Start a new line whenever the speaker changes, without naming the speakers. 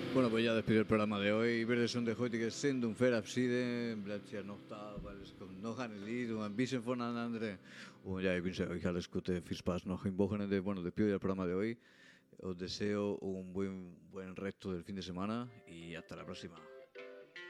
Bueno, pues ya despido el programa de hoy. Verdes de heute siendo un fair abside, blätja noch da, weil es kommt noch ein Lied und ein bisschen voneinander. Und ja, ich wünsche euch alles Gute, viel Spaß noch im Wochenende. Bueno, despido ya el programa de hoy. Os deseo un buen resto del fin de semana y hasta la próxima.